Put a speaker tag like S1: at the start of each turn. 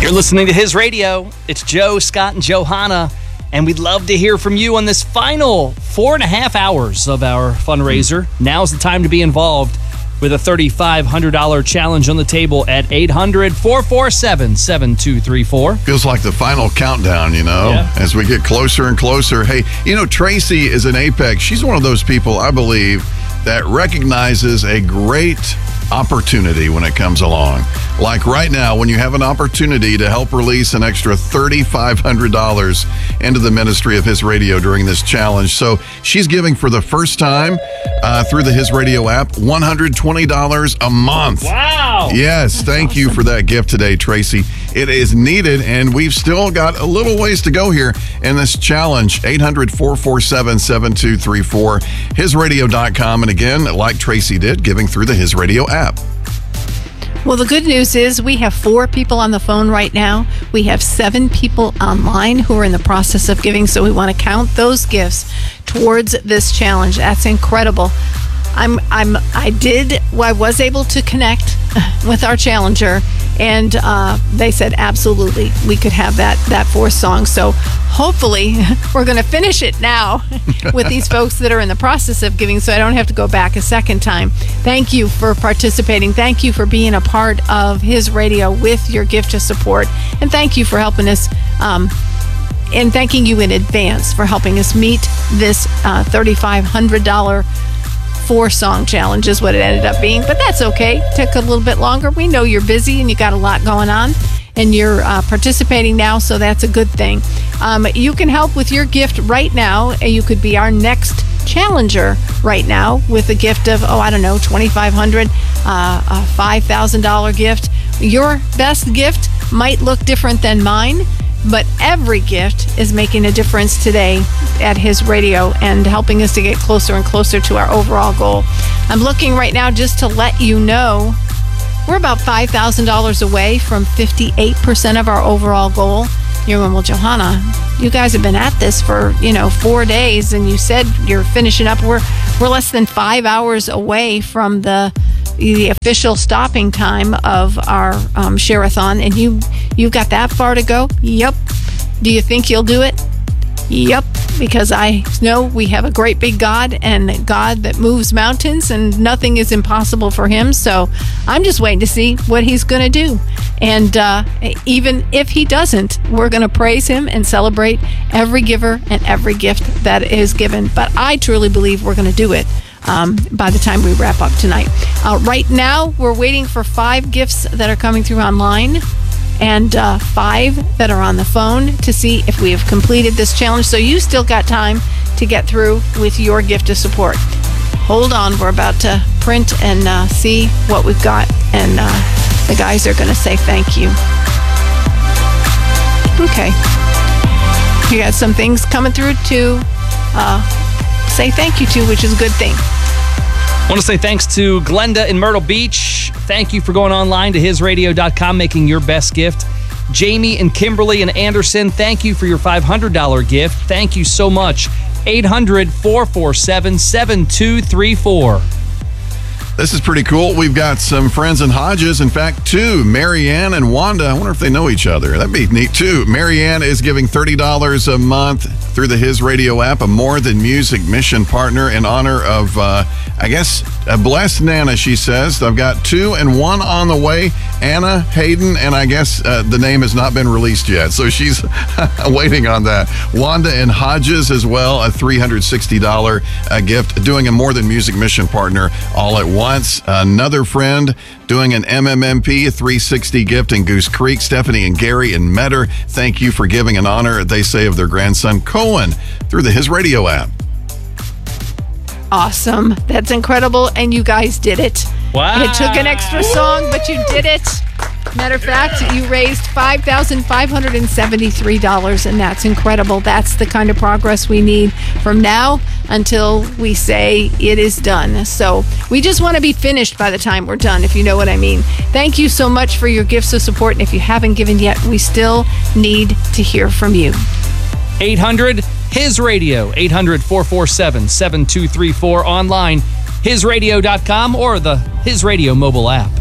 S1: You're listening to His Radio. It's Joe, Scott, and Johanna, and we'd love to hear from you on this final 4.5 hours of our fundraiser. Now's the time to be involved with a $3,500 challenge on the table at 800-447-7234.
S2: Feels like the final countdown, as we get closer and closer. Hey, Tracy is in Apex. She's one of those people, I believe, that recognizes a great opportunity when it comes along. Like right now, when you have an opportunity to help release an extra $3,500 into the ministry of His Radio during this challenge. So she's giving for the first time through the His Radio app, $120 a month.
S1: Wow.
S2: Yes, thank you for that gift today, Tracy. It is needed, and we've still got a little ways to go here in this challenge. 800-447-7234, hisradio.com. And again, like Tracy did, giving through the His Radio app.
S3: Well, the good news is we have 4 people on the phone right now. We have 7 people online who are in the process of giving, so we want to count those gifts towards this challenge. That's incredible. I was able to connect with our challenger, and they said absolutely we could have that 4th song. So hopefully we're going to finish it now with these folks that are in the process of giving, so I don't have to go back a second time. Thank you for participating. Thank you for being a part of His Radio with your gift of support, and thank you for helping us. And thanking you in advance for helping us meet this $3,500 4-song challenge is what it ended up being, but that's okay. Took a little bit longer. We know you're busy and you got a lot going on, and you're participating now, so that's a good thing. You can help with your gift right now. You could be our next challenger right now with a gift of $2,500, a $5,000 gift. Your best gift might look different than mine, but every gift is making a difference today at His Radio and helping us to get closer and closer to our overall goal. I'm looking right now just to let you know we're about $5,000 away from 58% of our overall goal. You're going, well, Johanna, you guys have been at this for 4 days, and you said you're finishing up. We're less than 5 hours away from the official stopping time of our share-a-thon, and you've got that far to go? Yep. Do you think you'll do it? Yep, because I know we have a great big God, and a God that moves mountains, and nothing is impossible for Him. So I'm just waiting to see what He's going to do. And even if He doesn't, we're going to praise Him and celebrate every giver and every gift that is given. But I truly believe we're going to do it by the time we wrap up tonight. Right now, we're waiting for 5 gifts that are coming through online and 5 that are on the phone to see if we have completed this challenge. So you still got time to get through with your gift of support. Hold on, we're about to print and see what we've got, and the guys are going to say thank you. Okay. You got some things coming through to say thank you to, which is a good thing.
S1: I want to say thanks to Glenda in Myrtle Beach. Thank you for going online to hisradio.com, making your best gift. Jamie and Kimberly and Anderson, thank you for your $500 gift. Thank you so much. 800-447-7234.
S2: This is pretty cool. We've got some friends in Hodges. In fact, 2, Marianne and Wanda. I wonder if they know each other. That'd be neat, too. Marianne is giving $30 a month through the His Radio app, a More Than Music mission partner in honor of, a blessed Nana, she says. I've got 2 and 1 on the way. Anna, Hayden, and I guess the name has not been released yet, so she's waiting on that. Wanda and Hodges as well, a $360 gift, doing a More Than Music mission partner all at once. Another friend doing an MMMP, a 360 gift in Goose Creek. Stephanie and Gary in Metter, thank you for giving an honor, they say, of their grandson Cohen through the His Radio app.
S3: Awesome. That's incredible, and you guys did it.
S1: Wow.
S3: It took an extra song, but you did it. Matter of fact, you raised $5,573, and that's incredible. That's the kind of progress we need from now until we say it is done. So we just want to be finished by the time we're done, if you know what I mean. Thank you so much for your gifts of support, and if you haven't given yet, we still need to hear from you.
S1: 800-HIS-RADIO, 800-447-7234, online, hisradio.com, or the His Radio mobile app.